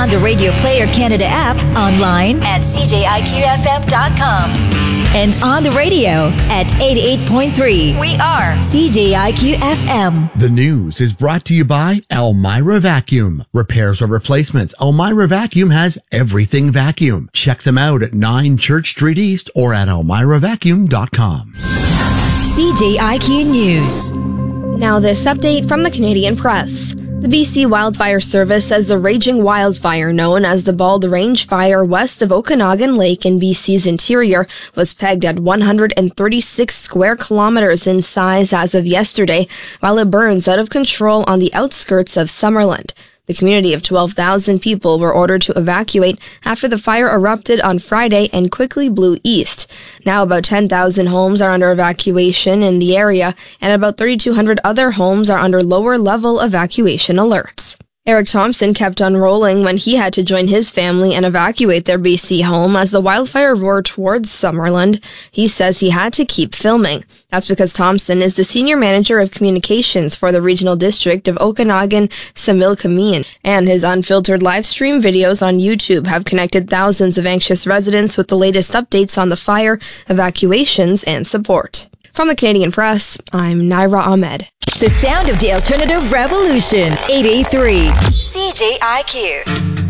on the Radio Player Canada app, online at cjiqfm.com, and on the radio at 88.3. We are CJIQ FM. The news is brought to you by Elmira Vacuum. Repairs or replacements, Elmira Vacuum has everything vacuum. Check them out at 9 Church Street East or at elmiravacuum.com. CJIQ News. Now this update from the Canadian Press. The BC Wildfire Service says the raging wildfire known as the Bald Range Fire west of Okanagan Lake in BC's interior was pegged at 136 square kilometers in size as of yesterday, while it burns out of control on the outskirts of Summerland. The community of 12,000 people were ordered to evacuate after the fire erupted on Friday and quickly blew east. Now about 10,000 homes are under evacuation in the area, and about 3,200 other homes are under lower-level evacuation alerts. Eric Thompson kept on rolling when he had to join his family and evacuate their BC home as the wildfire roared towards Summerland. He says he had to keep filming. That's because Thompson is the senior manager of communications for the regional district of Okanagan-Similkameen, and his unfiltered live stream videos on YouTube have connected thousands of anxious residents with the latest updates on the fire, evacuations, and support. From the Canadian Press, I'm Naira Ahmed. The sound of the alternative revolution. 883 CJIQ.